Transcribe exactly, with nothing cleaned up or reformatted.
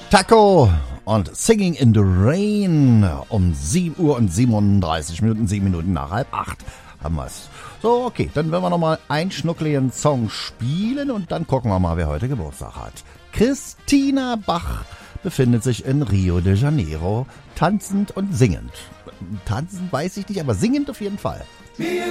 Taco und Singing in the Rain um sieben Uhr und siebenunddreißig Minuten, sieben Minuten nach halb acht haben wir es. So, okay, dann werden wir nochmal einen schnuckligen Song spielen und dann gucken wir mal, wer heute Geburtstag hat. Christina Bach befindet sich in Rio de Janeiro, tanzend und singend. Tanzen weiß ich nicht, aber singend auf jeden Fall.